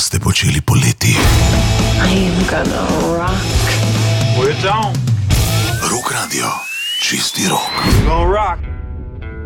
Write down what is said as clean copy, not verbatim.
boste počeli poleti? I'm gonna rock. We're down. Rock Radio, čisti rok. We're gonna rock.